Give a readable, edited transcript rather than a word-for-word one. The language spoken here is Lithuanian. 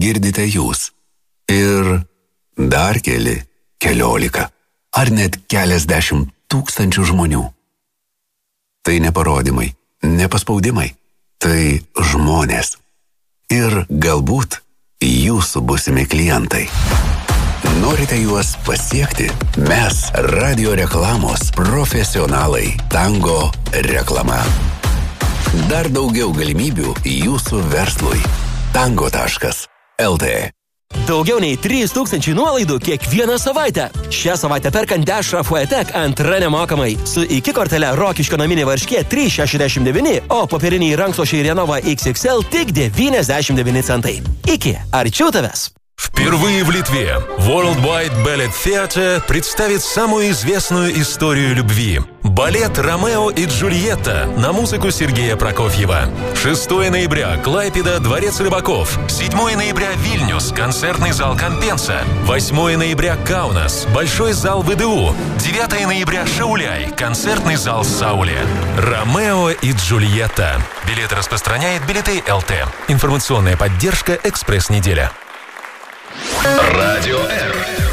girdite jūs. Ir dar keli, 14, ar net keliasdešimt tūkstančių žmonių. Tai ne parodymai, ne paspaudimai, tai žmonės. Ir galbūt jūsų būsimi klientai. Norite juos pasiekti? Mes radio reklamos profesionalai. Tango reklama. Dar daugiau galimybių jūsų verslui. Tango.lt. Daugiau nei 3000 nuolaidų kiekvieną savaitę. Šią savaitę perkant Dešrą Fuetek antra nemokamai. Su iki kortele Rokiškio naminė varškė 3,69, o popieriniai rankšluosčiai Renova XXL tik 99 centai. Iki, арчу тavęs. Впервые в Литве Worldwide Ballet Theatre представит самую известную историю любви. Балет «Ромео и Джульетта» на музыку Сергея Прокофьева. 6 ноября Клайпеда, Дворец рыбаков. 7 ноября Вильнюс, концертный зал Компенса. 8 ноября Каунас, большой зал ВДУ. 9 ноября Шауляй, концертный зал Сауле. «Ромео и Джульетта». Билеты распространяет Билеты ЛТ. Информационная поддержка «Экспресс-неделя». Радио Р.